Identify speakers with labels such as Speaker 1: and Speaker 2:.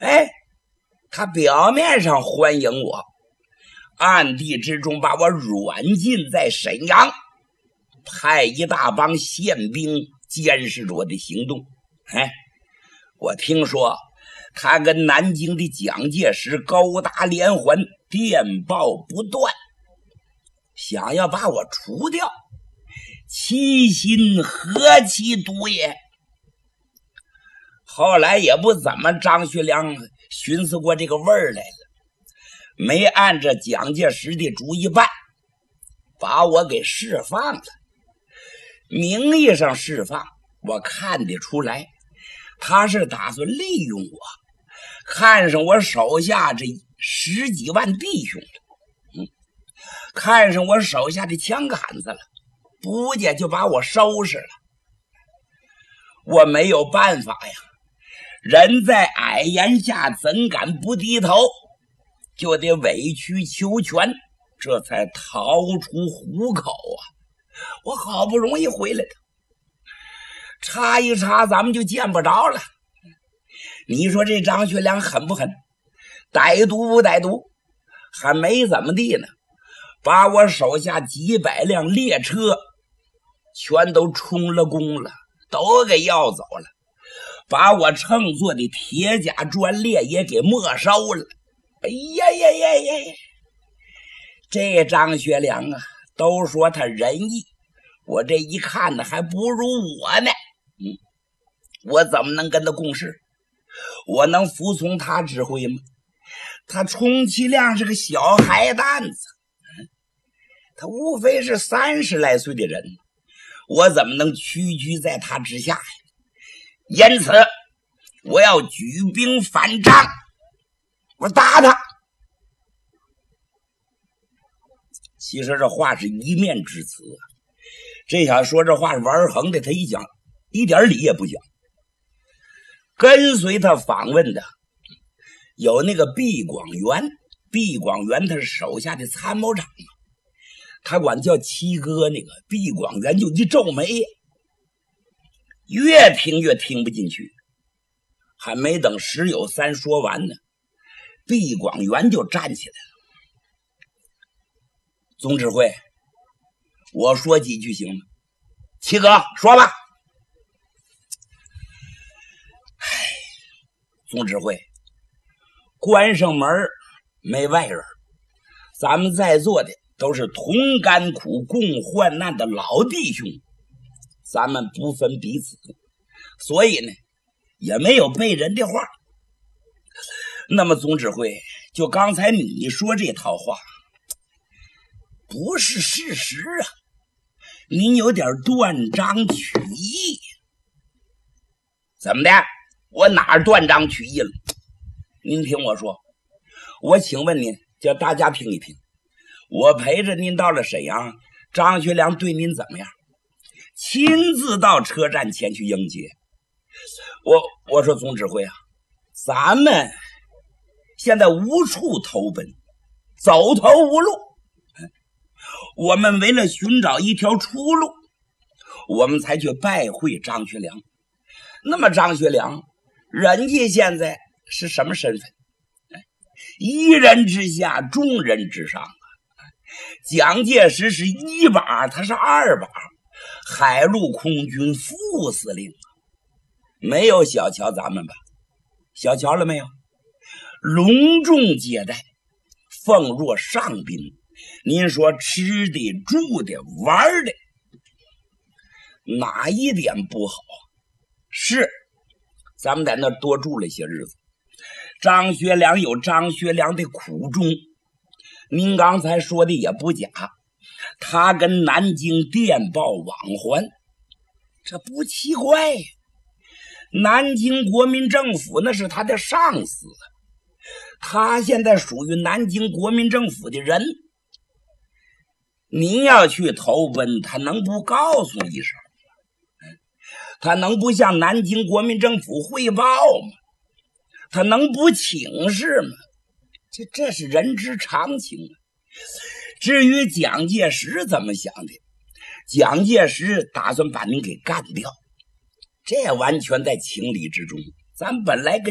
Speaker 1: 哎，他表面上欢迎我，暗地之中把我软禁在沈阳，派一大帮宪兵监视着我的行动。哎，我听说他跟南京的蒋介石勾搭连环，电报不断，想要把我除掉，其心何其毒也！后来也不怎么张学良寻思过这个味儿来了，没按着蒋介石的主意办，把我给释放了。名义上释放，我看得出来他是打算利用我，看上我手下这10几万弟兄了，看上我手下的枪杆子了，不介就把我收拾了。我没有办法呀，人在矮檐下怎敢不低头，就得委曲求全，这才逃出虎口啊！我好不容易回来的，查一查咱们就见不着了。你说这张学良狠不狠？歹毒不歹毒？还没怎么地呢，把我手下几百辆列车全都充了公了，都给要走了，把我乘坐的铁甲专列也给没收了。哎呀呀呀呀！这张学良啊，都说他仁义，我这一看呢，还不如我呢。我怎么能跟他共事？我能服从他指挥吗？他充其量是个小孩蛋子，他无非是30来岁的人，我怎么能屈居在他之下呀？因此我要举兵反张，我打他。其实这话是一面之词啊，这想说这话是玩横的，他一讲一点理也不讲。跟随他访问的有那个毕广元，毕广元他是手下的参谋长，他管叫七哥，那个毕广元就一皱眉，越听越听不进去。还没等石有三说完呢，毕广元就站起来了。总指挥，我说几句行吗？七哥说吧。总指挥，关上门没外人，咱们在座的都是同甘苦共患难的老弟兄，咱们不分彼此，所以呢也没有背人的话。那么总指挥，就刚才你说这套话不是事实啊，您有点断章取义。怎么的？我哪儿断章取义了？您听我说，我请问您，叫大家听一听，我陪着您到了沈阳，张学良对您怎么样？亲自到车站前去迎接。我说总指挥啊，咱们现在无处投奔，走投无路，我们为了寻找一条出路，我们才去拜会张学良。那么张学良人家现在是什么身份？一人之下，众人之上啊！蒋介石是1把，他是2把，海陆空军副司令啊！没有小瞧咱们吧？小瞧了没有？隆重接待，奉若上宾。您说吃的、住的、玩的，哪一点不好？是咱们在那多住了些日子。张学良有张学良的苦衷，您刚才说的也不假，他跟南京电报往还，这不奇怪呀。南京国民政府那是他的上司，他现在属于南京国民政府的人，您要去投奔，他能不告诉一声？他能不向南京国民政府汇报吗？他能不请示吗？这是人之常情啊。至于蒋介石怎么想的，蒋介石打算把您给干掉，这完全在情理之中。咱本来跟